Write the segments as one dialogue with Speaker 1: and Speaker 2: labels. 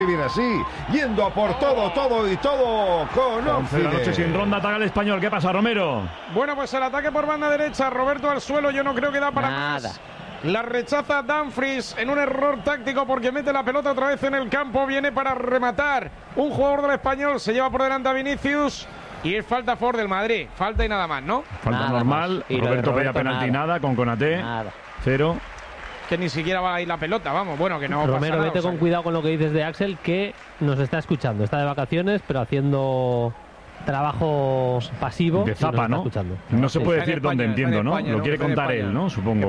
Speaker 1: Viene así, yendo a por todo y todo con
Speaker 2: 11 de la noche sin ronda, ataca el Español. ¿Qué pasa, Romero?
Speaker 3: Bueno, pues el ataque por banda derecha, Roberto al suelo, yo no creo que da para más. La rechaza Dumfries en un error táctico porque mete la pelota otra vez en el campo, viene para rematar. Un jugador del Español se lleva por delante a Vinicius y es falta a favor del Madrid. Falta y nada más, ¿no?
Speaker 2: Falta
Speaker 4: nada
Speaker 2: normal,
Speaker 4: Roberto
Speaker 2: pedía penalti nada, con Konaté, 0.
Speaker 3: Que ni siquiera va a ir la pelota, vamos, bueno, que no
Speaker 4: Romero,
Speaker 3: pasa nada,
Speaker 4: vete con cuidado con lo que dices de Axel, que nos está escuchando. Está de vacaciones, pero haciendo trabajo pasivo.
Speaker 2: De zapa, ¿no? No se puede decir dónde, entiendo, ¿no? Lo quiere contar él, ¿no? Supongo.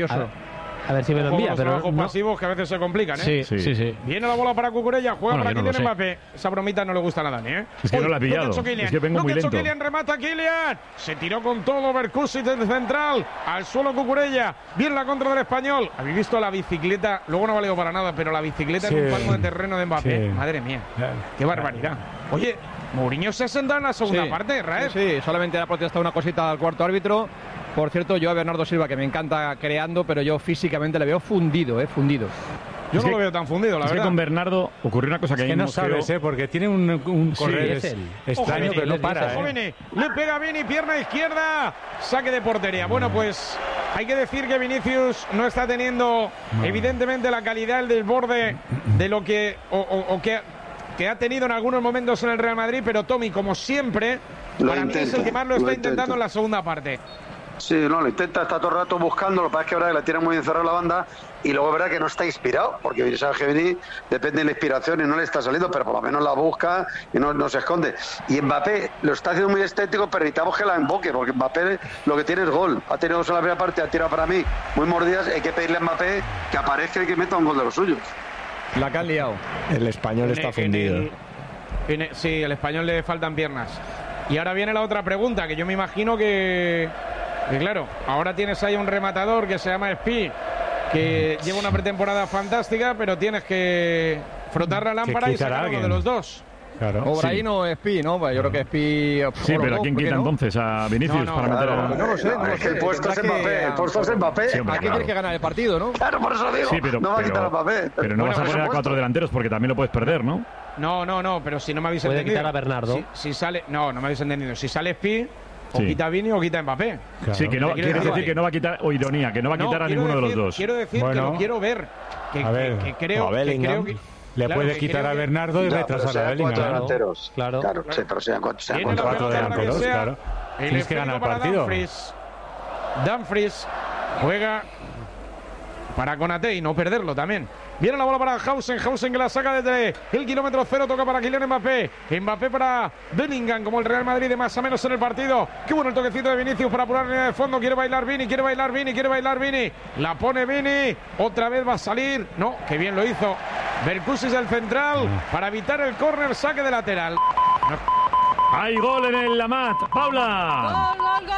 Speaker 4: A ver si me lo envía, pero
Speaker 3: trabajos pasivos que a veces se complican, ¿eh?
Speaker 4: Sí.
Speaker 3: Viene la bola para Cucurella, juega para Kylian Mbappé. Esa bromita no le gusta a Dani, ¿eh?
Speaker 2: Es que no la ha pillado. Es que vengo muy lento.
Speaker 3: Kylian, remata Kylian. Se tiró con todo Berkusic del central. Al suelo Cucurella. Bien la contra del Español. ¿Habéis visto la bicicleta? Luego no ha valido para nada, pero la bicicleta en un palmo de terreno de Mbappé. Sí. Madre mía. Qué barbaridad. Oye, Mourinho se ha sentado en la segunda parte, Raef.
Speaker 5: Sí, solamente ha protestado una cosita al cuarto árbitro. Por cierto, yo a Bernardo Silva, que me encanta creando, pero yo físicamente le veo fundido, fundido.
Speaker 3: Yo no lo veo tan fundido, la verdad.
Speaker 2: Es que con Bernardo ocurrió una cosa que
Speaker 6: no sabes, porque tiene un correr extraño, pero no para.
Speaker 3: Le pega Vini, pierna izquierda, saque de portería. Bueno, pues hay que decir que Vinicius no está teniendo, evidentemente, la calidad, el desborde de lo que que ha tenido en algunos momentos en el Real Madrid, pero Tommy, como siempre, para mí es el que más lo está intentando en la segunda parte.
Speaker 7: Sí, no, lo intenta, está todo el rato buscando, lo que pasa es que verdad que la tiene muy encerrada la banda y luego es verdad que no está inspirado, porque sabes que Vini depende de la inspiración y no le está saliendo, pero por lo menos la busca y no se esconde. Y Mbappé lo está haciendo muy estético, pero necesitamos que la emboque, porque Mbappé lo que tiene es gol. Ha tenido en la primera parte, ha tirado para mí muy mordidas, hay que pedirle a Mbappé que aparezca y que meta un gol de los suyos.
Speaker 5: La que han liado.
Speaker 6: El Español está fundido.
Speaker 3: Sí, el Español le faltan piernas. Y ahora viene la otra pregunta, que yo me imagino que claro, ahora tienes ahí un rematador que se llama Spi, que lleva una pretemporada fantástica, pero tienes que frotar la lámpara y sacar uno de los dos.
Speaker 5: Claro. O Brahim o Spi, ¿no? Yo creo que Spi...
Speaker 2: Sí, pero ¿a quién quita entonces? ¿A Vinicius para meter a...?
Speaker 7: No lo sé. Es que el puesto es Mbappé. El puesto es Mbappé.
Speaker 5: Sí, ¿a quién tienes que ganar el partido, no?
Speaker 7: Claro, por eso digo.
Speaker 2: Sí, pero,
Speaker 7: no va a quitar a Mbappé.
Speaker 2: Pero no vas a poner a 4 delanteros porque también lo puedes perder, ¿no?
Speaker 3: No, pero si no me habéis
Speaker 4: entendido.
Speaker 3: Puede
Speaker 4: quitar a Bernardo.
Speaker 3: Si sale... No me habéis entendido. Si sale Spi... O quita Vini o quita Mbappé.
Speaker 2: Claro. Sí, que no quiere decir que no va a quitar, o ironía, que no va a quitar a ninguno de los dos.
Speaker 3: Quiero decir que lo quiero ver. Que creo que
Speaker 6: le puede quitar a Bernardo y retrasar a Bellingham.
Speaker 7: Delanteros.
Speaker 4: Claro.
Speaker 7: Sí, pero sean
Speaker 6: 4 delanteros, claro. Tienes que ganar el partido.
Speaker 3: Dumfries juega para Konaté y no perderlo también. Viene la bola para Hausen que la saca desde el kilómetro 0, toca para Kylian Mbappé. Mbappé para Bellingham, como el Real Madrid de más o menos en el partido. Qué bueno el toquecito de Vinicius para apurar la línea de fondo. Quiere bailar Vini. La pone Vini. Otra vez va a salir. No, qué bien lo hizo. Berkusic el central para evitar el córner, saque de lateral.
Speaker 2: Hay gol en el Lamat. Paula.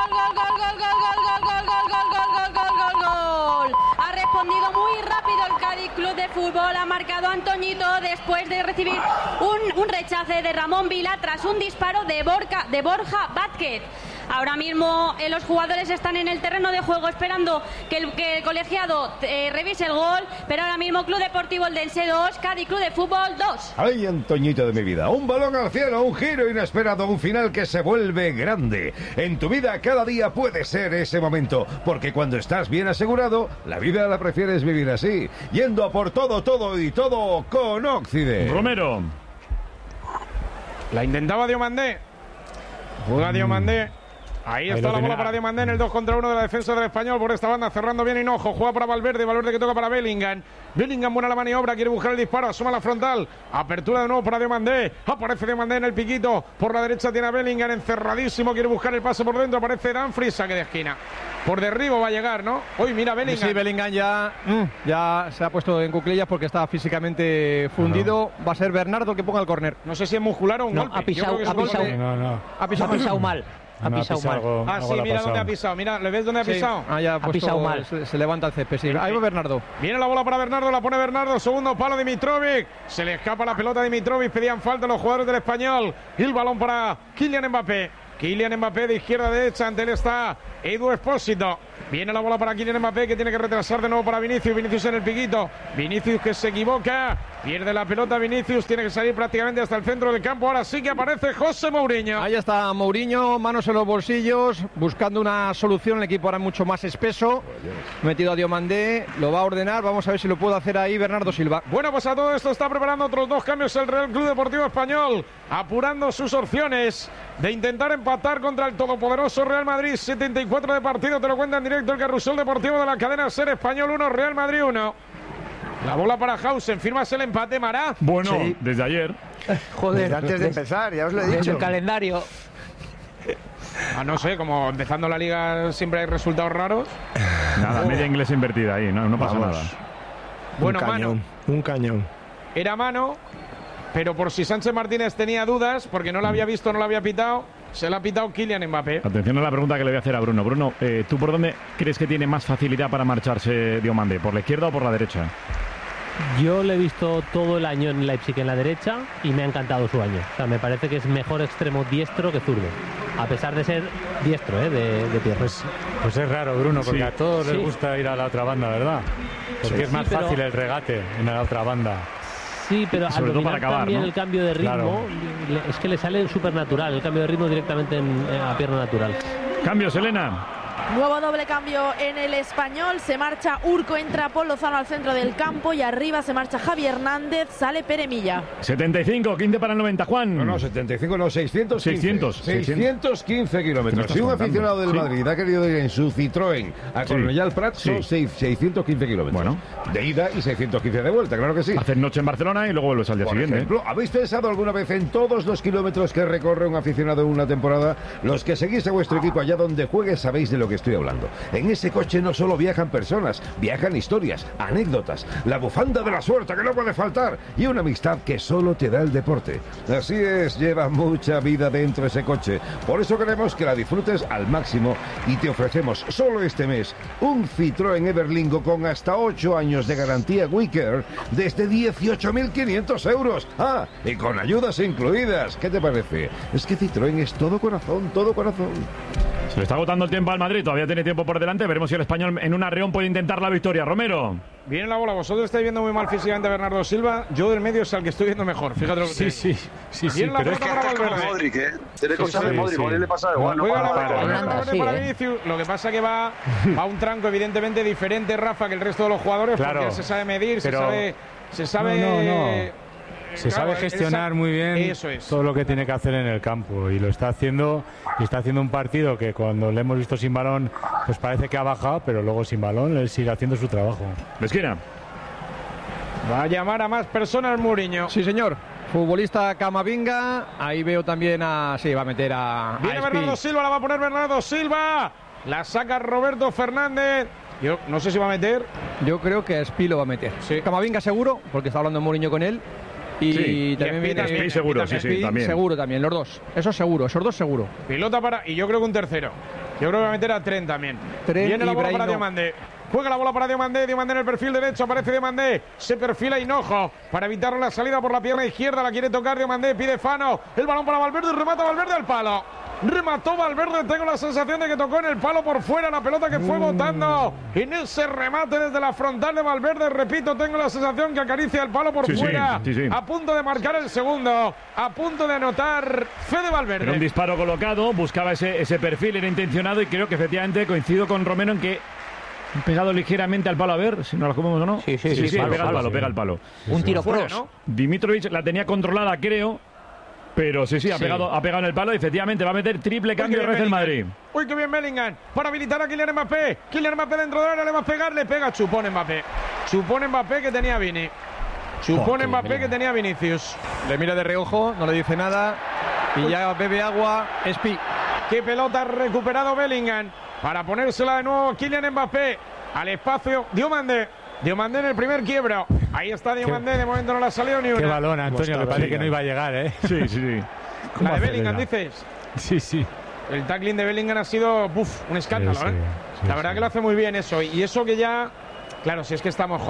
Speaker 8: Gol. Ha respondido muy rápido el Cádiz Club de Fútbol. Ha marcado Antoñito después de recibir un rechace de Ramón Vila tras un disparo de Borja Vázquez. Ahora mismo los jugadores están en el terreno de juego esperando que el colegiado revise el gol, pero ahora mismo Club Deportivo Eldense 2, Cádiz Club de Fútbol 2.
Speaker 1: Ay, Antoñito de mi vida, un balón al cielo, un giro inesperado, un final que se vuelve grande. En tu vida cada día puede ser ese momento, porque cuando estás bien asegurado, la vida la prefieres vivir así, yendo a por todo y todo con Occident.
Speaker 2: Romero.
Speaker 3: La intentaba Diomandé. Juega Diomandé. Ahí está la bola para Diomandé en el 2 contra 1 de la defensa del Español por esta banda, cerrando bien Hinojo, juega para Valverde que toca para Bellingham, buena la maniobra, quiere buscar el disparo, asoma la frontal, apertura de nuevo para Diomandé, aparece Diomandé en el piquito, por la derecha tiene a Bellingham encerradísimo, quiere buscar el pase por dentro, aparece Dumfries, saque de esquina, por derribo va a llegar, ¿no? Hoy mira Bellingham.
Speaker 5: Sí, Bellingham ya se ha puesto en cuclillas porque está físicamente fundido, va a ser Bernardo que ponga el córner.
Speaker 3: No sé si es muscular o un golpe.
Speaker 4: Ha pisado mal. Ha pisado mal.
Speaker 3: Mira dónde ha pisado. Mira, ¿le ves dónde ha pisado?
Speaker 5: Ha pisado mal. Se levanta el césped. Sí. Ahí va Bernardo.
Speaker 3: Viene la bola para Bernardo, la pone Bernardo. Segundo palo de Dimitrovic. Se le escapa la pelota a Dimitrovic. Pedían falta los jugadores del Español. Y el balón para Kylian Mbappé. Kylian Mbappé de izquierda a derecha. Ante él está Edu Expósito. Viene la bola para Kylian Mbappé, que tiene que retrasar de nuevo para Vinicius. Vinicius en el piquito. Vinicius que se equivoca. Pierde la pelota Vinicius. Tiene que salir prácticamente hasta el centro del campo. Ahora sí que aparece José Mourinho.
Speaker 5: Ahí está Mourinho, manos en los bolsillos, buscando una solución. El equipo ahora mucho más espeso. Metido a Diomandé. Lo va a ordenar. Vamos a ver si lo puede hacer ahí Bernardo Silva.
Speaker 3: Bueno, pues a todo esto está preparando otros 2 cambios el Real Club Deportivo Español. Apurando sus opciones de intentar empatar contra el todopoderoso Real Madrid. 74 de partido, te lo cuenta en directo el Carrusel Deportivo de la cadena SER. Español 1, Real Madrid 1. La bola para Hausen, firmas el empate, Mará.
Speaker 2: Bueno, sí. Desde ayer.
Speaker 9: Joder, desde antes de empezar, ya os lo he dicho.
Speaker 10: El calendario.
Speaker 3: No sé, como empezando la liga siempre hay resultados raros.
Speaker 2: Nada, media inglesa invertida ahí, no pasa nada.
Speaker 3: Bueno,
Speaker 9: un cañón.
Speaker 3: Era mano, pero por si Sánchez Martínez tenía dudas, porque no la había visto, no la había pitado, se la ha pitado Kylian Mbappé.
Speaker 2: Atención a la pregunta que le voy a hacer a Bruno. Bruno, ¿tú por dónde crees que tiene más facilidad para marcharse Diomandé? ¿Por la izquierda o por la derecha?
Speaker 4: Yo le he visto todo el año en Leipzig en la derecha y me ha encantado su año. O sea, me parece que es mejor extremo diestro que zurdo, a pesar de ser diestro, de piernas.
Speaker 6: Pues es raro, Bruno, porque a todos les gusta ir a la otra banda, ¿verdad? Porque es más fácil el regate en la otra banda.
Speaker 4: Sí, pero al dominar para acabar, también, ¿no? El cambio de ritmo, es que le sale súper natural, el cambio de ritmo directamente a pierna natural.
Speaker 2: Cambios, Elena.
Speaker 11: Nuevo doble cambio en el Español. Se marcha Urco, entra Paul Lozano al centro del campo y arriba se marcha Javi Hernández, sale Pere Milla.
Speaker 2: 75, 15 para el 90, Juan.
Speaker 1: No, 75 no, 615. 615 kilómetros. Si un aficionado del Madrid ha querido ir en su Citroën a Cornellà al Prat, son 615 kilómetros.
Speaker 2: Bueno.
Speaker 1: De ida y 615 de vuelta, claro que sí.
Speaker 2: Hacer noche en Barcelona y luego vuelves al día siguiente.
Speaker 1: Por ejemplo, ¿habéis pensado alguna vez en todos los kilómetros que recorre un aficionado en una temporada? Los que seguís a vuestro equipo allá donde juegue sabéis de lo que estoy hablando. En ese coche no solo viajan personas, viajan historias, anécdotas, la bufanda de la suerte que no puede faltar y una amistad que solo te da el deporte. Así es, lleva mucha vida dentro ese coche. Por eso queremos que la disfrutes al máximo y te ofrecemos solo este mes un Citroën Everlingo con hasta 8 años de garantía WeCare desde 18.500 euros. Ah, y con ayudas incluidas. ¿Qué te parece? Es que Citroën es todo corazón, todo corazón.
Speaker 2: Se le está agotando el tiempo al Madrid, todavía tiene tiempo por delante. Veremos si el Español en un arreón puede intentar la victoria. Romero.
Speaker 3: Viene la bola, vosotros estáis viendo muy mal físicamente a Bernardo Silva. Yo del medio es al que estoy viendo mejor. Fíjate lo que te digo.
Speaker 7: Sí, pero es que para Modric, ¿eh? Tiene cosas de Modric, le pasa igual.
Speaker 3: Para Vinicius. Lo que pasa que va a un tranco evidentemente diferente, Rafa, que el resto de los jugadores, porque él se sabe medir, se sabe...
Speaker 6: Se sabe gestionar muy bien todo lo que tiene que hacer en el campo y lo está haciendo, y está haciendo un partido que cuando le hemos visto sin balón pues parece que ha bajado, pero luego sin balón él sigue haciendo su trabajo.
Speaker 2: Esquina.
Speaker 3: Va a llamar a más personas Mourinho.
Speaker 5: Sí, señor. Futbolista Camavinga, ahí veo también sí, va a meter a
Speaker 3: Viene Bernardo Silva, la va a poner Bernardo Silva. La saca Roberto Fernández. Yo no sé si va a meter.
Speaker 5: Yo creo que a Espi lo va a meter. Sí. Camavinga seguro, porque está hablando Mourinho con él. Y también viene
Speaker 2: Espi seguro, sí, también.
Speaker 5: Seguro también, los dos. Eso seguro, esos dos seguro.
Speaker 3: Pilota para... Y yo creo que un tercero. Yo creo que va a meter a Trent también. Viene la bola para Diomandé. Juega la bola para Diomandé. Diomandé en el perfil derecho. Aparece Diomandé. Se perfila Hinojo para evitar la salida por la pierna izquierda. La quiere tocar Diomandé. Pide Fano. El balón para Valverde. Remata Valverde al palo. Remató Valverde, tengo la sensación de que tocó en el palo por fuera la pelota que fue botando. En ese remate desde la frontal de Valverde, repito, tengo la sensación que acaricia el palo por fuera.
Speaker 2: Sí.
Speaker 3: A punto de marcar el segundo, a punto de anotar Fede Valverde.
Speaker 2: Era un disparo colocado, buscaba ese perfil, era intencionado y creo que efectivamente coincido con Romero en que han pegado ligeramente al palo, a ver si nos la comemos o no.
Speaker 10: Sí,
Speaker 2: pega el palo.
Speaker 10: Un tiro
Speaker 3: fuera,
Speaker 10: cross,
Speaker 3: ¿no?
Speaker 2: Dimitrovic la tenía controlada, creo. Pero ha pegado en el palo y efectivamente va a meter triple cambio de el Madrid.
Speaker 3: Uy, qué bien Bellingham para habilitar a Kylian Mbappé. Kylian Mbappé dentro de área, le va a pegar, le pega Chupón Mbappé. Chupón Mbappé que tenía Vini. Chupón Mbappé que tenía Vinicius.
Speaker 5: Le mira de reojo, no le dice nada y ya bebe agua. Espi.
Speaker 3: Qué pelota ha recuperado Bellingham para ponérsela de nuevo Kylian Mbappé al espacio. Diomandé en el primer quiebro. Ahí está Diomandé, de momento no le ha salido ni una.
Speaker 6: Qué balón, Antonio, me parece que no iba a llegar, ¿eh?
Speaker 2: Sí.
Speaker 3: La de Bellingham, dices.
Speaker 6: Sí.
Speaker 3: El tackling de Bellingham ha sido un escándalo, ¿eh? La verdad que lo hace muy bien eso. Y eso que ya... Claro, si es que estamos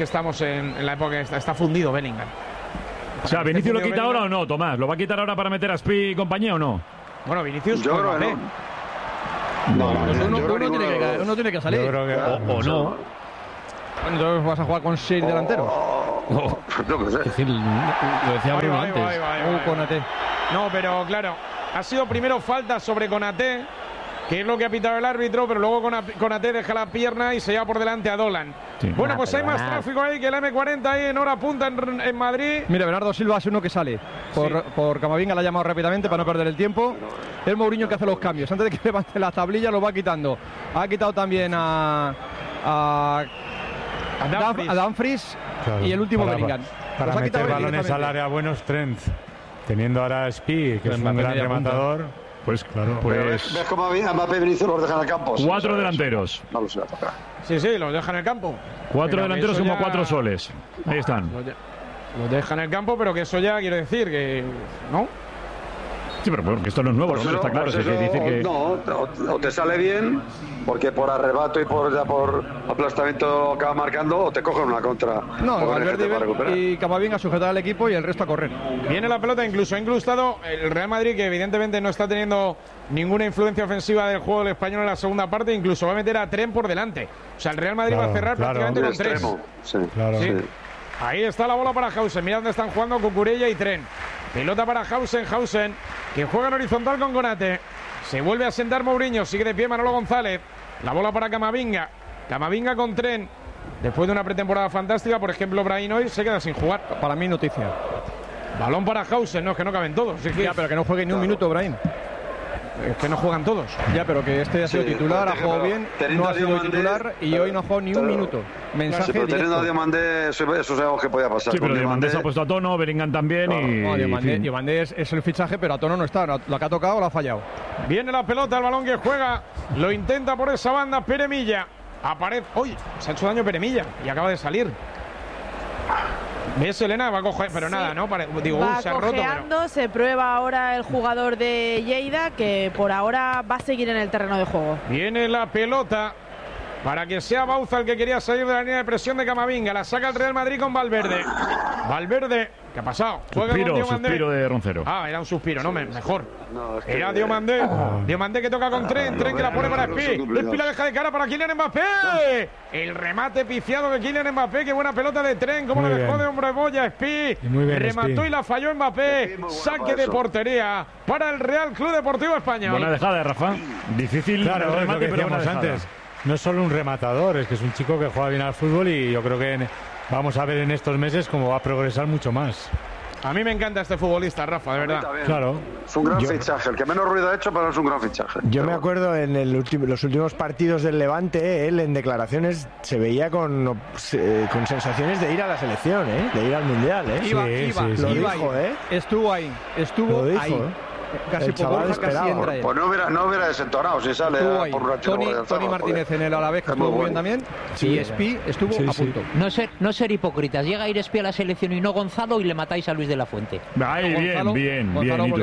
Speaker 3: en la época que está fundido Bellingham.
Speaker 2: O sea, ¿Vinicius lo quita ahora o no, Tomás? ¿Lo va a quitar ahora para meter a Espi y compañía o no?
Speaker 3: Bueno, Vinicius...
Speaker 7: Yo creo que no.
Speaker 5: Uno tiene que salir.
Speaker 6: Yo creo que
Speaker 2: O no.
Speaker 5: Entonces vas a jugar con 6 delanteros.
Speaker 7: Yo qué sé.
Speaker 2: Es decir, lo decía Bruno antes.
Speaker 5: Konaté.
Speaker 3: No, pero claro, ha sido primero falta sobre Konaté, que es lo que ha pitado el árbitro, pero luego Konaté deja la pierna y se lleva por delante a Dolan.
Speaker 2: Sí.
Speaker 3: Bueno, pues hay más tráfico ahí que el M40 ahí en hora punta en Madrid.
Speaker 5: Mira, Bernardo Silva es uno que sale. Por Camavinga la ha llamado rápidamente para no perder el tiempo. Es Mourinho que hace los cambios. Antes de que levante las tablillas lo va quitando. Ha quitado también a Dumfries, claro, y el último Bellingham.
Speaker 6: Para meter balones al área buenos, Trent. Teniendo ahora a Spi, que es un gran rematador.
Speaker 2: Pues claro.
Speaker 7: ¿Ves cómo a Mbappé Vinicius los dejan en el campo?
Speaker 2: 4 delanteros.
Speaker 7: No los voy a tocar.
Speaker 3: Sí, los dejan en el campo.
Speaker 2: 4 delanteros como 4 soles. Ahí están.
Speaker 3: Los dejan en el campo, pero que eso ya quiere decir que... ¿no?
Speaker 2: Sí, pero porque esto no es nuevo, ¿no? Está claro.
Speaker 7: Pues eso,
Speaker 2: dice que...
Speaker 7: No, o te sale bien, porque por arrebato y por aplastamiento acaba marcando, o te cogen una contra.
Speaker 5: No, Valverde y Camavinga a sujetar al equipo y el resto a correr.
Speaker 3: Viene la pelota, incluso ha incrustado el Real Madrid, que evidentemente no está teniendo ninguna influencia ofensiva del juego del español en la segunda parte, incluso va a meter a Trent por delante. O sea, el Real Madrid va a cerrar prácticamente con 3.
Speaker 7: Sí.
Speaker 3: Ahí está la bola para Hausen. Mira dónde están jugando Cucurella y Trent. Pelota para Hausen, que juega en horizontal con Konaté. Se vuelve a sentar Mourinho, sigue de pie Manolo González. La bola para Camavinga con Trent. Después de una pretemporada fantástica, por ejemplo, Brahim hoy se queda sin jugar.
Speaker 5: Para mí noticia.
Speaker 3: Balón para Hausen, no, es que no caben todos.
Speaker 5: Ya, pero que no juegue ni un minuto, Brahim.
Speaker 3: Es que no juegan todos.
Speaker 5: Ya, pero que este ha sido titular, ha jugado bien, no ha sido titular y hoy no ha jugado ni un minuto. Mensaje
Speaker 7: pero teniendo a Diomandé, eso sabemos que podía pasar.
Speaker 2: Sí, pero Diomandé se ha puesto a tono, Bellingham también
Speaker 5: Diomandé es el fichaje, pero a tono no está. Lo que ha tocado lo ha fallado.
Speaker 3: Viene la pelota, el balón que juega, lo intenta por esa banda Peremilla. Aparece... ¡Uy! Se ha hecho daño Peremilla y acaba de salir. ¿Ves, Elena? Va a coger, pero nada, ¿no?
Speaker 11: Se ha roto. Pero... Se prueba ahora el jugador de Lleida, que por ahora va a seguir en el terreno de juego.
Speaker 3: Viene la pelota para que sea Bauza el que quería salir de la línea de presión de Camavinga. La saca el Real Madrid con Valverde. ¿Qué ha pasado?
Speaker 2: Suspiro de Roncero.
Speaker 3: Era un suspiro, no, mejor. Era Diomandé. Diomandé que toca con Trent que la pone para Spi. Spi la deja de cara para Kylian Mbappé. El remate pifiado de Kylian Mbappé. Qué buena pelota de Trent. Cómo le dejó de hombre boya Spi. Remató y la falló Mbappé. Saque de portería para el Real Club Deportivo Español.
Speaker 2: Buena dejada, Rafa. Difícil.
Speaker 6: Claro, el remate, pero buena antes. No es solo un rematador, es que es un chico que juega bien al fútbol y yo creo que vamos a ver en estos meses cómo va a progresar mucho más.
Speaker 3: A mí me encanta este futbolista, Rafa, de verdad.
Speaker 6: Claro.
Speaker 7: Es un gran fichaje, el que menos ruido ha hecho, pero es un gran fichaje.
Speaker 9: Yo me acuerdo en los últimos partidos del Levante, él en declaraciones se veía con sensaciones de ir a la selección, de ir al Mundial.
Speaker 5: Iba,
Speaker 9: lo dijo,
Speaker 5: Estuvo ahí. Casi por Borja, casi entra él.
Speaker 7: Pues no hubiera desentonado si sale por una
Speaker 5: Tony Martínez en el Alavés, que estuvo muy bien también, y Spi estuvo a punto.
Speaker 10: No ser hipócritas, llega a ir Spi a la selección y no Gonzalo y le matáis a Luis de la Fuente.
Speaker 2: Bien.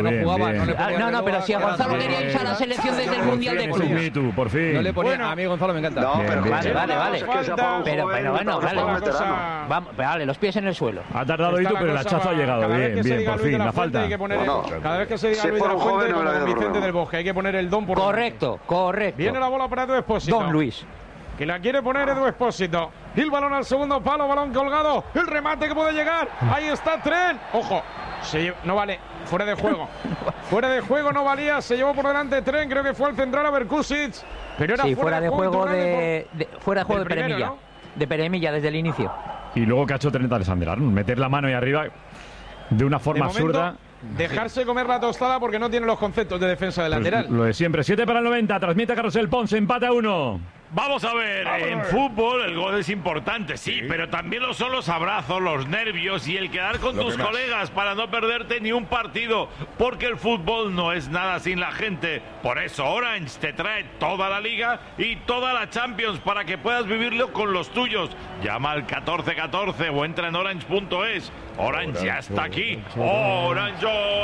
Speaker 10: No, pero si a Gonzalo quería irse a la selección desde el Mundial de Clubes.
Speaker 2: Por fin.
Speaker 5: No le ponía, a mí Gonzalo me encanta.
Speaker 10: Vale. Pero bueno, vale, los pies en el suelo.
Speaker 2: Ha tardado Itu, pero el hachazo ha llegado. Bien, por fin, la falta.
Speaker 3: Cada vez que se diga Luis de la Fuente, como Vicente del Bosque, hay que poner el don por
Speaker 10: correcto.
Speaker 3: Viene la bola para Edu Expósito.
Speaker 10: Don Luis.
Speaker 3: Que la quiere poner Edu Expósito. Y el balón al segundo palo, balón colgado. El remate que puede llegar. Ahí está Trent. Ojo, no vale. Fuera de juego. Fuera de juego no valía. Se llevó por delante Trent. Creo que fue al central a Berkusic. Pero era
Speaker 10: fuera de juego fuera de juego de Peremilla. ¿No? De Peremilla desde el inicio.
Speaker 2: Y luego que ha hecho Trent Alexander-Arnold. Meter la mano ahí arriba de una forma absurda.
Speaker 3: Dejarse comer la tostada porque no tiene los conceptos de defensa del lateral.
Speaker 2: Lo de siempre. 7 para el 90. Transmite Carrusel Ponce. Empate a 1.
Speaker 12: Vamos a ver, en fútbol el gol es importante, sí, pero también lo son los abrazos, los nervios y el quedar con tus colegas para no perderte ni un partido, porque el fútbol no es nada sin la gente. Por eso Orange te trae toda la Liga y toda la Champions para que puedas vivirlo con los tuyos. Llama al 1414 o entra en orange.es. Orange ya está aquí. Orange,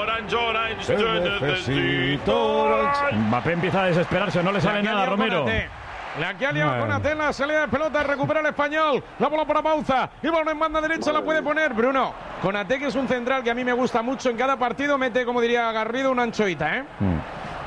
Speaker 12: te necesito.
Speaker 2: Mbappé empieza a desesperarse, no le sale nada, Romero.
Speaker 3: La que ha liado Konaté en la salida de pelota, recupera el español, la bola para Bauza, y balón en banda derecha la puede poner Bruno. Konaté, que es un central que a mí me gusta mucho en cada partido, mete, como diría Garrido, una anchoita,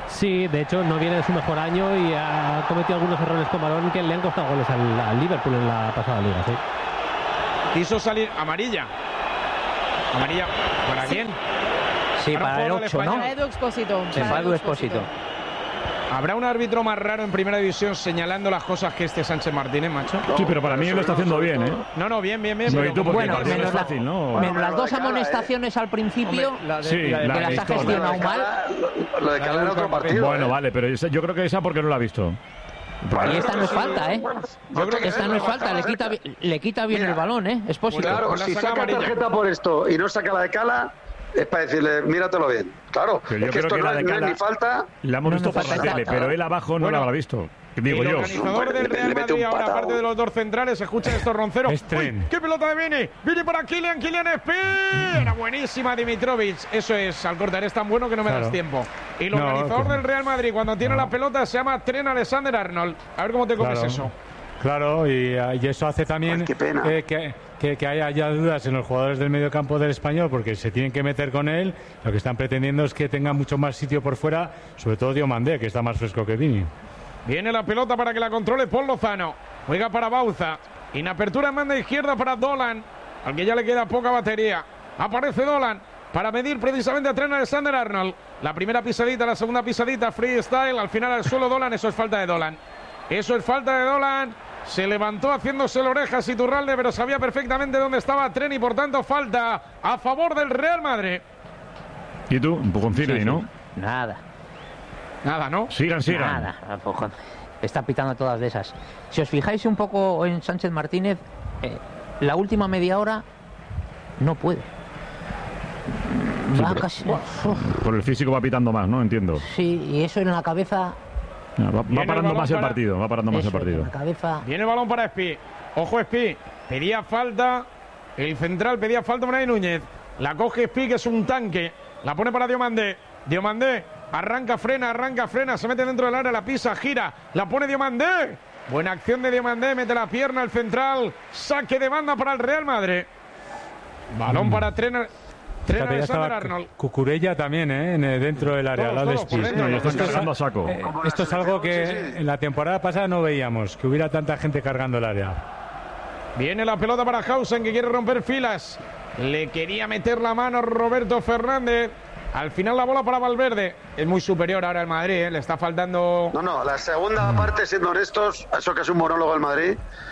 Speaker 4: Sí, de hecho no viene de su mejor año y ha cometido algunos errores con balón que le han costado goles al Liverpool en la pasada liga. ¿Sí?
Speaker 3: Quiso salir amarilla. ¿Amarilla para quién?
Speaker 10: Sí, para el 8, ¿no?
Speaker 11: Para Edu Expósito.
Speaker 10: Para Edu Expósito.
Speaker 3: ¿Habrá un árbitro más raro en primera división señalando las cosas que este Sánchez Martínez, macho?
Speaker 2: Sí, pero para mí él lo está haciendo bien, ¿eh?
Speaker 3: No, bien.
Speaker 10: Bueno, menos fácil, ¿no? Menos las dos amonestaciones al principio, que las ha gestionado mal.
Speaker 7: Lo de Calera otro partido.
Speaker 2: Bueno, vale, pero yo creo que esa porque no la ha visto.
Speaker 10: Y esta no es falta, ¿eh?
Speaker 7: Yo creo que
Speaker 10: esta no es falta, le quita bien el balón, ¿eh? Expósito.
Speaker 7: Claro, si saca tarjeta por esto y no saca la de Cala, es para decirle, míratelo bien. Claro,
Speaker 2: pero
Speaker 7: es que esto no es ni falta.
Speaker 2: La hemos visto por la tele, pero él abajo no la habrá visto. Digo
Speaker 3: el
Speaker 2: yo.
Speaker 3: organizador del Real Madrid, ahora aparte de los dos centrales, escucha estos ronceros. ¡Uy, qué pelota de Vini! ¡Vini para Kylian Spi! Era buenísima Dimitrovic. Eso es, Alcorta, eres tan bueno que no me das tiempo. Y el organizador del Real Madrid, cuando tiene la pelota, se llama Trent Alexander-Arnold. A ver cómo te comes eso.
Speaker 6: Claro, y eso hace también que haya dudas en los jugadores del medio campo del Español, porque se tienen que meter con él. Lo que están pretendiendo es que tenga mucho más sitio por fuera, sobre todo Diomandé, que está más fresco que Vini.
Speaker 3: Viene la pelota para que la controle Paul Lozano. Juega para Bauza. En apertura en banda izquierda para Dolan, al que ya le queda poca batería. Aparece Dolan para medir precisamente a Trent Alexander-Arnold. La primera pisadita, la segunda pisadita, freestyle. Al final al suelo Dolan, eso es falta de Dolan. Eso es falta de Dolan. Se levantó haciéndose la oreja Iturralde, pero sabía perfectamente dónde estaba Trent y por tanto falta a favor del Real Madrid.
Speaker 2: ¿Y tú? Un poconcito ahí, ¿no?
Speaker 3: Nada, ¿no?
Speaker 2: Sigan.
Speaker 10: Nada, está pitando todas de esas. Si os fijáis un poco en Sánchez Martínez, la última media hora no puede. Va casi...
Speaker 2: Por el físico va pitando más, ¿no? Entiendo.
Speaker 10: Sí, y eso en la cabeza...
Speaker 2: Va parando más el partido,
Speaker 3: Viene el balón para Spi. Ojo Spi, pedía falta. El central pedía falta Unai Núñez. La coge Spi, que es un tanque. La pone para Diomandé. Diomandé arranca, frena. Se mete dentro del área, la pisa, gira. La pone Diomandé. Buena acción de Diomandé, mete la pierna al central. Saque de banda para el Real Madrid. Balón para Trent Alexander-Arnold.
Speaker 6: Cucurella también, dentro del área, al lado de Spi. Esto es algo que en la temporada pasada no veíamos, que hubiera tanta gente cargando el área.
Speaker 3: Viene la pelota para Hausen, que quiere romper filas. Le quería meter la mano Roberto Fernández. Al final la bola para Valverde. Es muy superior ahora el Madrid, le está faltando...
Speaker 7: No, la segunda parte, siendo honestos, eso que es un monólogo el Madrid.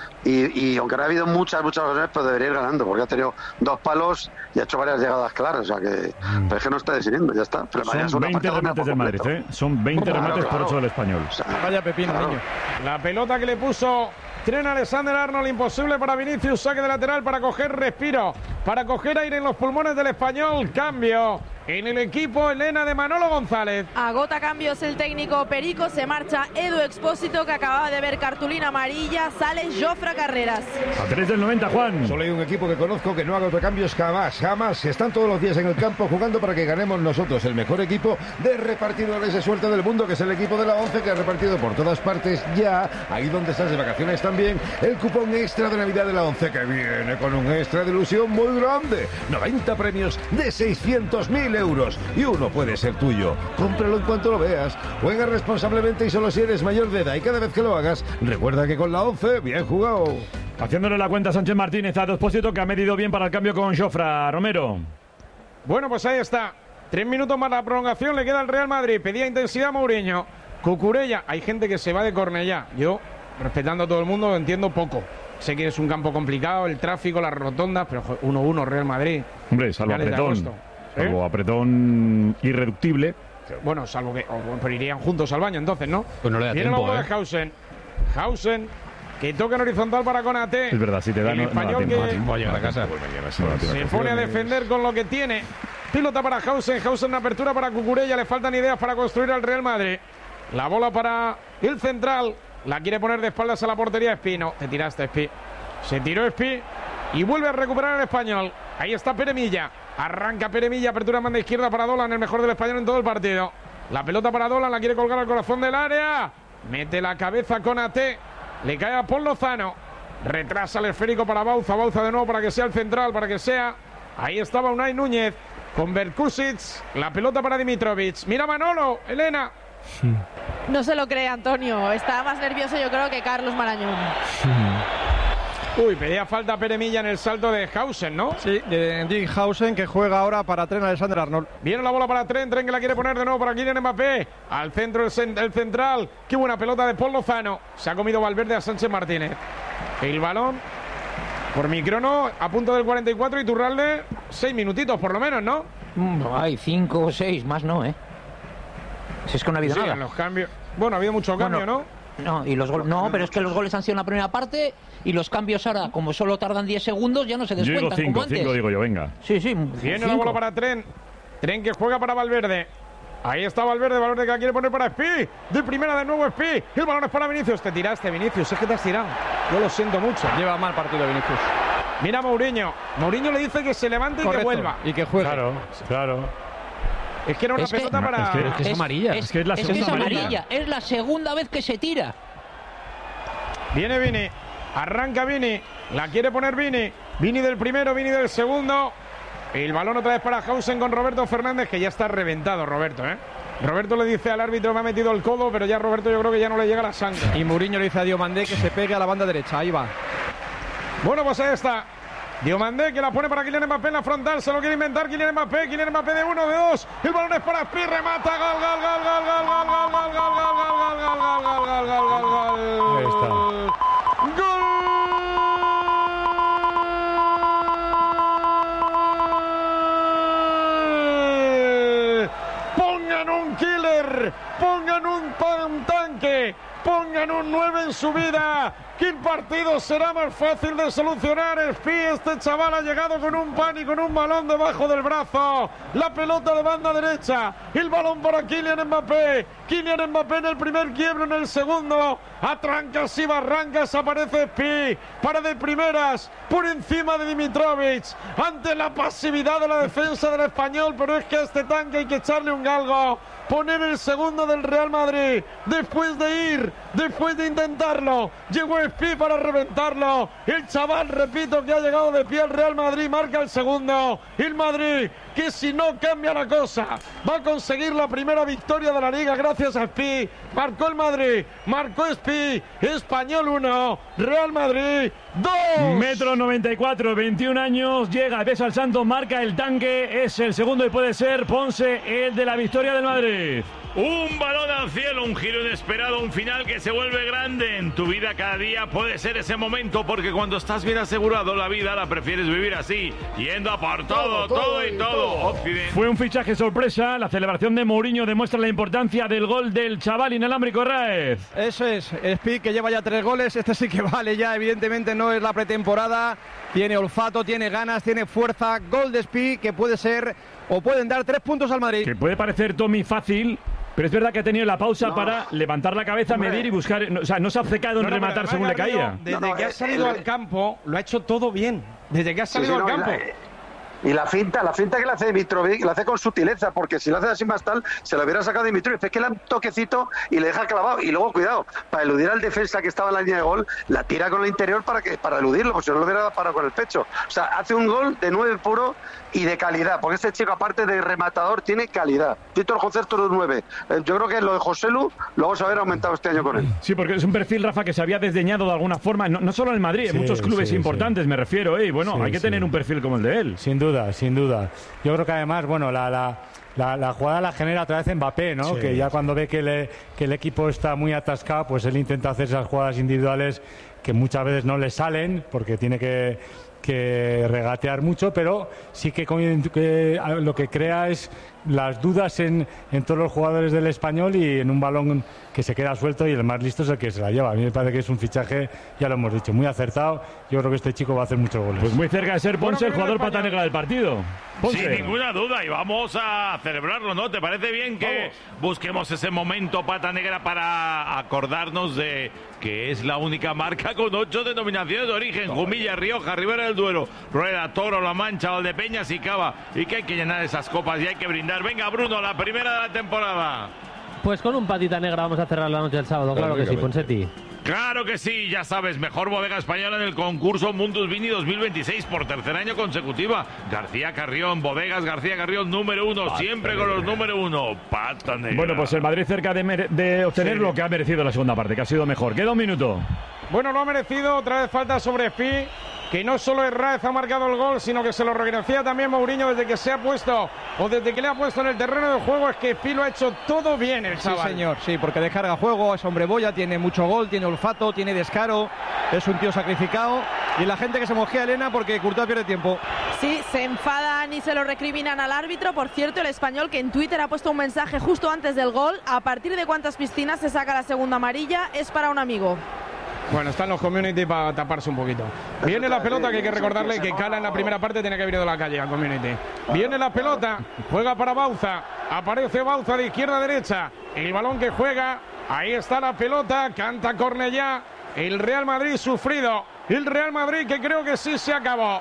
Speaker 7: Y aunque no ha habido muchas ocasiones, pues debería ir ganando, porque ha tenido 2 palos y ha hecho varias llegadas claras. O sea que, pero es que no está decidiendo, ya está. Pero
Speaker 2: son 20 remates del Madrid, Son 20 remates por 8 del Español.
Speaker 3: O sea, vaya pepino, niño. La pelota que le puso Trent Alexander-Arnold, imposible para Vinicius, saque de lateral para coger respiro, para coger aire en los pulmones del Español. Cambio en el equipo, Elena, de Manolo González.
Speaker 11: Agota cambios el técnico Perico, se marcha Edu Expósito, que acababa de ver cartulina amarilla, sale Jofre Carreras.
Speaker 2: A 3 del 90, Juan.
Speaker 1: Solo hay un equipo que conozco que no haga cambios jamás. Están todos los días en el campo jugando para que ganemos nosotros, el mejor equipo de repartidores de suerte del mundo, que es el equipo de la 11, que ha repartido por todas partes ya, ahí donde estás de vacaciones también, el cupón extra de Navidad de la 11, que viene con un extra de ilusión muy grande. 90 premios de 600.000 euros y uno puede ser tuyo. Cómpralo en cuanto lo veas. Juega responsablemente y solo si eres mayor de edad, y cada vez que lo hagas, recuerda que con la 11, bien jugado.
Speaker 2: Haciéndole la cuenta a Sánchez Martínez a Expósito, que ha medido bien para el cambio con Jofre. Romero.
Speaker 3: Bueno, pues ahí está. 3 minutos más la prolongación, le queda al Real Madrid. Pedía intensidad Mourinho. Cucurella, hay gente que se va de Cornellá. Yo, respetando a todo el mundo, entiendo poco. Sé que es un campo complicado, el tráfico, las rotondas, pero 1-1 Real Madrid.
Speaker 2: Hombre, salvo apretón. Salvo apretón irreductible.
Speaker 3: Bueno, salvo que... pero irían juntos al baño entonces, ¿no?
Speaker 13: Pues no le da
Speaker 3: Viene
Speaker 13: tiempo,
Speaker 3: la bola de Hausen, que toca en horizontal para Konaté.
Speaker 2: Es verdad, si te da
Speaker 3: el español
Speaker 2: no
Speaker 3: que
Speaker 13: voy a llegar a casa.
Speaker 3: Se pone a defender con lo que tiene. Pilota para Hausen en apertura para Cucurella. Le faltan ideas para construir al Real Madrid. La bola para el central. La quiere poner de espaldas a la portería Espino. Te tiraste, Spi. Se tiró Spi y vuelve a recuperar el español. Ahí está Peremilla. Arranca Peremilla, apertura en banda izquierda para Dolan, el mejor del español en todo el partido. La pelota para Dolan, la quiere colgar al corazón del área. Mete la cabeza Konaté. Le cae a Paul Lozano. Retrasa el esférico para Bauza. Bauza de nuevo para que sea el central, para que sea. Ahí estaba Unai Núñez con Berkusic. La pelota para Dimitrovic. Mira Manolo, Elena.
Speaker 11: No se lo cree Antonio, está más nervioso yo creo que Carlos Marañón.
Speaker 3: Uy, pedía falta Peremilla en el salto de Hausen, ¿no?
Speaker 5: Sí, de Dick Hausen, que juega ahora para Trent Alexander-Arnold.
Speaker 3: Viene la bola para Trent que la quiere poner de nuevo para Kylian Mbappé. Al centro el central. Qué buena pelota de Paul Lozano. Se ha comido Valverde a Sánchez Martínez. El balón por Microno a punto del 44 y Turralde 6 minutitos por lo menos, ¿no?
Speaker 10: Hay 5 o 6, más no, ¿eh? Si es que no ha habido nada.
Speaker 3: En los cambios. Bueno, ha habido mucho cambio, ¿no?
Speaker 10: No, y los goles, no, pero es que los goles han sido en la primera parte y los cambios ahora, como solo tardan 10 segundos, ya no se descuentan.
Speaker 2: Yo digo 5 digo yo, venga.
Speaker 10: Sí.
Speaker 3: Viene la bola para Trent que juega para Valverde. Ahí está Valverde que la quiere poner para Spi. De primera de nuevo Spi. El balón es para Vinicius. Te tiraste, Vinicius. Es que te has tirado. Yo lo siento mucho.
Speaker 5: Lleva mal partido Vinicius.
Speaker 3: Mira a Mourinho. Mourinho le dice que se levante y que vuelva.
Speaker 5: Y que juegue.
Speaker 6: Claro.
Speaker 3: Es que era una pelota para...
Speaker 2: Es que es amarilla.
Speaker 10: Es la segunda amarilla. Es la segunda vez que se tira.
Speaker 3: Viene Vini. Arranca Vini. La quiere poner Vini. Vini del primero, Vini del segundo. El balón otra vez para Hausen con Roberto Fernández, que ya está reventado Roberto, ¿eh? Roberto le dice al árbitro me ha metido el codo, pero ya Roberto yo creo que ya no le llega la sangre.
Speaker 5: Y Mourinho le dice a Diomandé que se pegue a la banda derecha. Ahí va.
Speaker 3: Bueno, pues ahí está. Diomandé que la pone para Kylian Mbappé en la frontal, se lo quiere inventar Kylian Mbappé de 1, de 2, el balón es para Spi, remata, gol.
Speaker 6: Ahí está.
Speaker 3: ¡Gol! Pongan un killer, pongan un tanque, pongan un 9 en su vida. ¿Qué partido será más fácil de solucionar? Spi, este chaval ha llegado con un pan y con un balón debajo del brazo. La pelota de banda derecha. El balón para Kylian Mbappé. Kylian Mbappé en el primer quiebro, en el segundo. A trancas y barrancas aparece Spi. Para de primeras, por encima de Dimitrovic. Ante la pasividad de la defensa del Español. Pero es que a este tanque hay que echarle un galgo. Poner el segundo del Real Madrid. Después de intentarlo. Llegó Spi para reventarlo. El chaval, repito, que ha llegado de pie al Real Madrid, marca el segundo. El Madrid, que si no cambia la cosa, va a conseguir la primera victoria de la Liga gracias a Spi. Marcó el Madrid, marcó Spi. Español 1, Real Madrid 2.
Speaker 2: 1,94 m, 21 años, llega, besa al santo, marca el tanque, es el segundo y puede ser Ponce el de la victoria del Madrid.
Speaker 12: Un balón al cielo, un giro inesperado, un final que se vuelve grande. En tu vida cada día puede ser ese momento, porque cuando estás bien asegurado la vida la prefieres vivir así, yendo a por todo. Occidente.
Speaker 2: Fue un fichaje sorpresa. La celebración de Mourinho demuestra la importancia del gol del chaval inalámbrico Raez.
Speaker 5: Eso es, Spi, que lleva ya 3 goles. Este sí que vale ya, evidentemente no es la pretemporada. Tiene olfato, tiene ganas, tiene fuerza. Gol de Spi que puede ser o pueden dar 3 puntos al Madrid.
Speaker 2: Que puede parecer, Tommy, fácil, pero es verdad que ha tenido la pausa para levantar la cabeza, medir y buscar. O sea, no se ha obcecado en rematar según le caía.
Speaker 3: Desde que ha salido al campo, lo ha hecho todo bien. Desde que ha salido al campo.
Speaker 7: Y la finta que le hace Dimitrovic, la hace con sutileza, porque si lo hace así más tal, se lo hubiera sacado Dimitrovic. Es que le da un toquecito y le deja clavado. Y luego, cuidado, para eludir al defensa que estaba en la línea de gol, la tira con el interior para eludirlo, porque si no lo hubiera parado con el pecho. O sea, hace un gol de 9 puro y de calidad, porque este chico, aparte de rematador, tiene calidad. Víctor José es 9. Yo creo que lo de Joselu lo vamos a ver aumentado este año con él.
Speaker 2: Sí, porque es un perfil, Rafa, que se había desdeñado de alguna forma, no solo en el Madrid, en muchos clubes importantes, me refiero, y bueno, hay que tener un perfil como el de él.
Speaker 6: Sin duda. Yo creo que además, bueno, la jugada la genera otra vez Mbappé, ¿no? Sí. Que ya cuando ve que el equipo está muy atascado, pues él intenta hacer esas jugadas individuales que muchas veces no le salen, porque tiene que regatear mucho, pero sí que lo que crea es las dudas en todos los jugadores del Español y en un balón que se queda suelto y el más listo es el que se la lleva. A mí me parece que es un fichaje, ya lo hemos dicho, muy acertado. Yo creo que este chico va a hacer muchos goles.
Speaker 2: Pues muy cerca de ser Ponce el jugador pata negra del partido. Ponce.
Speaker 12: Sin ninguna duda, y vamos a celebrarlo, ¿no? ¿Te parece bien que busquemos ese momento pata negra para acordarnos de que es la única marca con 8 denominaciones de origen? Jumilla, Rioja, Ribera del Duero, Rueda, Toro, La Mancha, Valdepeñas y Cava. Y que hay que llenar esas copas y hay que brindar. Venga, Bruno, la primera de la temporada.
Speaker 4: Pues con un patita negra vamos a cerrar la noche del sábado, claro que sí, Ponsetti.
Speaker 12: Claro que sí, ya sabes, mejor bodega española en el concurso Mundus Vini 2026 por tercer año consecutiva. García Carrión, bodegas García Carrión número 1, siempre con los número 1. Pata negra.
Speaker 2: Bueno, pues el Madrid cerca de obtener lo que ha merecido la segunda parte, que ha sido mejor. Queda un minuto.
Speaker 3: Bueno, lo ha merecido, otra vez falta sobre Spi, que no solo Herráez ha marcado el gol, sino que se lo reconocía también Mourinho desde que se ha puesto, o desde que le ha puesto en el terreno de juego, es que Spi lo ha hecho todo bien el chaval.
Speaker 5: Sí, señor, sí, porque descarga juego, es hombre boya, tiene mucho gol, tiene olfato, tiene descaro, es un tío sacrificado, y la gente que se mosquea Elena porque Courtois pierde tiempo.
Speaker 11: Sí, se enfadan y se lo recriminan al árbitro. Por cierto, el español que en Twitter ha puesto un mensaje justo antes del gol: a partir de cuántas piscinas se saca la segunda amarilla, es para un amigo.
Speaker 3: Bueno, están los community para taparse un poquito. Viene la pelota, que hay que recordarle que Cala en la primera parte tiene que haber ido a la calle al community. Viene la pelota, juega para Bauza, aparece Bauza de izquierda a derecha, el balón que juega, ahí está la pelota, canta Cornellá, el Real Madrid sufrido, el Real Madrid que creo que sí se acabó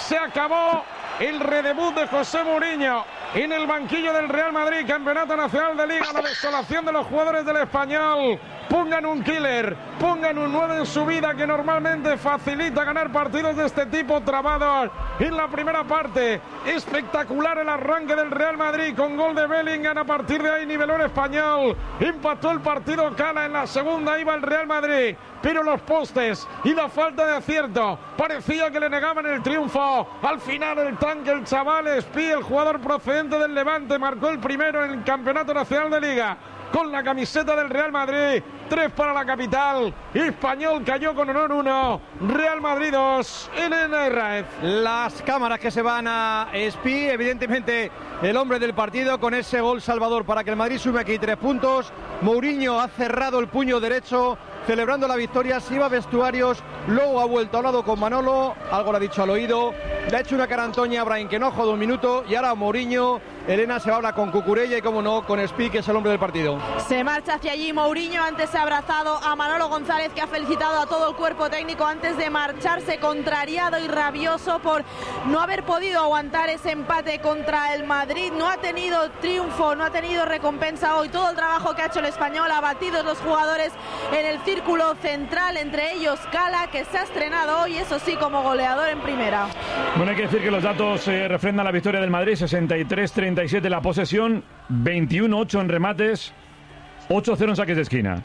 Speaker 3: el redebut de José Mourinho en el banquillo del Real Madrid, Campeonato Nacional de Liga, la desolación de los jugadores del Español. Pongan un killer, pongan un 9 en su vida, que normalmente facilita ganar partidos de este tipo trabados. En la primera parte, espectacular el arranque del Real Madrid con gol de Bellingham. A partir de ahí niveló el Español, empató el partido Cala. En la segunda iba el Real Madrid, pero los postes y la falta de acierto parecía que le negaban el triunfo. Al final el tanque, el chaval Spi, el jugador procedente del Levante, marcó el primero en el Campeonato Nacional de Liga con la camiseta del Real Madrid. 3 para la capital. Español cayó con honor 1. Real Madrid 2. Elena Herráez.
Speaker 5: Las cámaras que se van a Spi, evidentemente el hombre del partido con ese gol salvador para que el Madrid sume aquí 3 puntos. Mourinho ha cerrado el puño derecho celebrando la victoria, se iba a vestuarios, luego ha vuelto a lado con Manolo, algo le ha dicho al oído, le ha hecho una cara a Antoña, Brian Quenojo de un minuto, y ahora Mourinho. Elena se habla con Cucurella y, como no, con Spi, que es el hombre del partido.
Speaker 11: Se marcha hacia allí Mourinho, antes se ha abrazado a Manolo González, que ha felicitado a todo el cuerpo técnico antes de marcharse, contrariado y rabioso por no haber podido aguantar ese empate contra el Madrid. No ha tenido triunfo, no ha tenido recompensa hoy. Todo el trabajo que ha hecho el Español, abatidos los jugadores en el círculo central, entre ellos Cala, que se ha estrenado hoy, eso sí, como goleador en primera.
Speaker 2: Bueno, hay que decir que los datos refrendan la victoria del Madrid: 63-37 la posesión, 21-8 en remates, 8-0 en saques de esquina.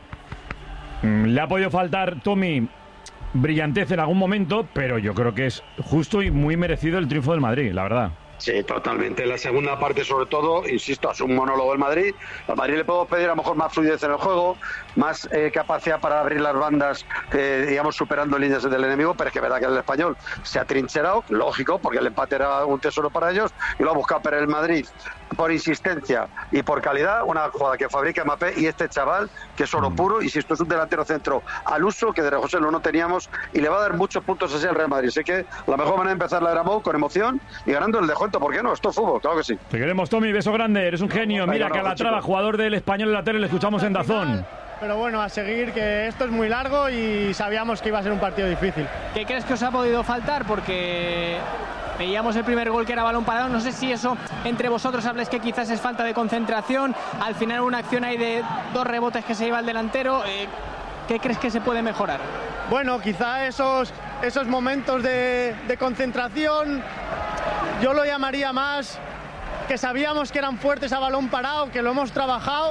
Speaker 2: Le ha podido faltar, Tommy, brillantez en algún momento, pero yo creo que es justo y muy merecido el triunfo del Madrid, la verdad.
Speaker 7: Sí, totalmente. La segunda parte, sobre todo, insisto, es un monólogo del Madrid. Al Madrid le podemos pedir a lo mejor más fluidez en el juego, más capacidad para abrir las bandas, digamos, superando líneas del enemigo, pero es que es verdad que el Español se ha trincherado, lógico, porque el empate era un tesoro para ellos, y lo ha buscado, pero el Madrid, por insistencia y por calidad, una jugada que fabrica Mbappé y este chaval, que es oro puro, y si esto es un delantero centro al uso, que de José no teníamos, y le va a dar muchos puntos así al Real Madrid. Sé que la mejor manera de empezar la era Mou con emoción y ganando el descuento. ¿Por qué no? Esto es fútbol, claro que sí.
Speaker 2: Te queremos, Tommy, beso grande, eres un genio. Mira, Calatrava, jugador del Español en la tele, le escuchamos en Dazón.
Speaker 13: Pero bueno, a seguir, que esto es muy largo y sabíamos que iba a ser un partido difícil.
Speaker 14: ¿Qué crees que os ha podido faltar? Porque veíamos el primer gol que era balón parado. No sé si eso entre vosotros habléis que quizás es falta de concentración. Al final una acción ahí de 2 rebotes que se lleva el delantero. ¿Qué crees que se puede mejorar?
Speaker 13: Bueno, quizá esos momentos de concentración, yo lo llamaría más que sabíamos que eran fuertes a balón parado, que lo hemos trabajado,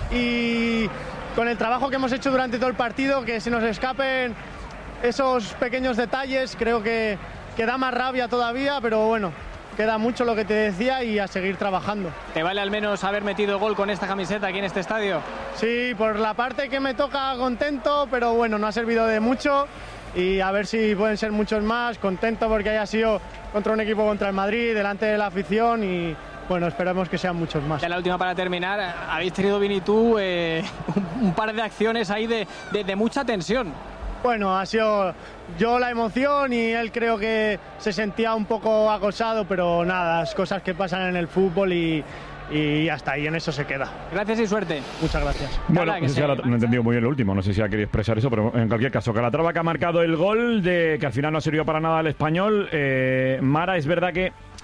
Speaker 13: y con el trabajo que hemos hecho durante todo el partido, que se nos escapen esos pequeños detalles, creo que da más rabia todavía, pero bueno, queda mucho lo que te decía y a seguir trabajando.
Speaker 14: ¿Te vale al menos haber metido gol con esta camiseta aquí en este estadio?
Speaker 13: Sí, por la parte que me toca contento, pero bueno, no ha servido de mucho y a ver si pueden ser muchos más. Contento porque haya sido contra un equipo contra el Madrid, delante de la afición, y bueno, esperamos que sean muchos más.
Speaker 14: Ya la última para terminar, habéis tenido, Vini, tú un par de acciones ahí de mucha tensión.
Speaker 13: Bueno, ha sido yo la emoción y él creo que se sentía un poco acosado, pero nada, las cosas que pasan en el fútbol y hasta ahí, en eso se queda.
Speaker 14: Gracias y suerte.
Speaker 13: Muchas gracias.
Speaker 2: Bueno, no he entendido muy bien lo último, no sé si ha querido expresar eso, pero en cualquier caso, Calatrava, que ha marcado el gol, que al final no ha servido para nada al Español. Mara, es verdad que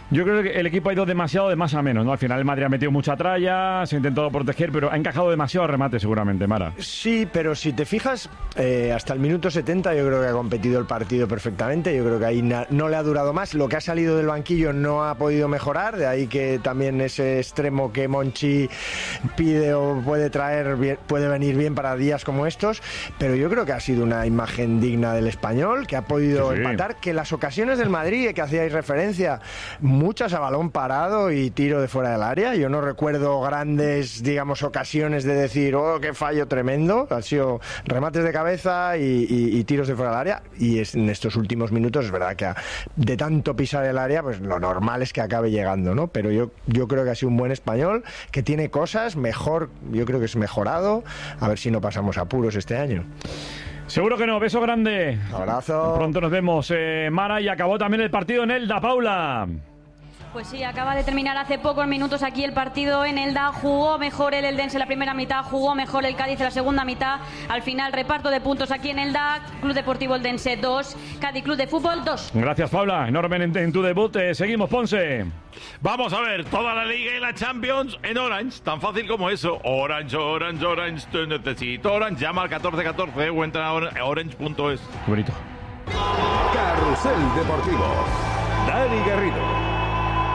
Speaker 2: Yo creo que el equipo ha ido demasiado de más a menos, ¿no? Al final el Madrid ha metido mucha tralla, se ha intentado proteger, pero ha encajado demasiado remate seguramente, Mara.
Speaker 9: Sí, pero si te fijas, hasta el minuto 70 yo creo que ha competido el partido perfectamente. Yo creo que ahí no le ha durado más. Lo que ha salido del banquillo no ha podido mejorar, de ahí que también ese extremo que Monchi pide o puede traer puede venir bien para días como estos. Pero yo creo que ha sido una imagen digna del Español, que ha podido empatar, que las ocasiones del Madrid, que hacíais referencia, muchas a balón parado y tiro de fuera del área. Yo no recuerdo grandes, digamos, ocasiones de decir, oh, qué fallo tremendo. Han sido remates de cabeza y tiros de fuera del área. Y en estos últimos minutos es verdad que de tanto pisar el área, pues lo normal es que acabe llegando, ¿no? Pero yo creo que ha sido un buen Español, que tiene cosas mejor, yo creo que es mejorado. A ver si no pasamos apuros este año.
Speaker 2: Seguro que no, beso grande.
Speaker 9: Abrazo.
Speaker 2: Pronto nos vemos, Mara, y acabó también el partido en Elda, Paula.
Speaker 8: Pues sí, acaba de terminar hace pocos minutos aquí el partido en Elda. Jugó mejor el Eldense en la primera mitad, jugó mejor el Cádiz en la segunda mitad. Al final, reparto de puntos aquí en Elda. Club Deportivo Eldense 2, Cádiz Club de Fútbol 2.
Speaker 2: Gracias, Paula. Enorme en tu debut. Seguimos, Ponce.
Speaker 12: Vamos a ver toda la Liga y la Champions en Orange. Tan fácil como eso. Orange, Orange, Orange. Te necesito Orange. Llama al 1414 o entra a orange.es.
Speaker 2: Bonito.
Speaker 1: Carrusel Deportivo. Dani Garrido.